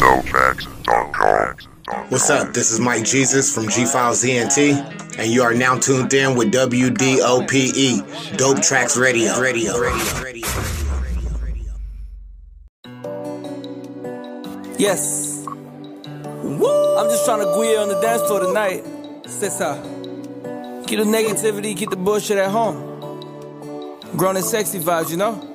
What's up? This is Mike Jesus from G-Files ENT, and you are now tuned in with WDOPE, Dope Tracks Radio. Yes. Woo! I'm just trying to guia on the dance floor tonight. C'est ça. Keep the negativity, keep the bullshit at home. Grown and sexy vibes, you know?